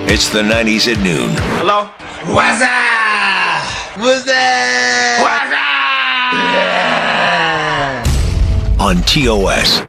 It's the 90s at noon. Hello? What's up? What's up? What's up? On TOS.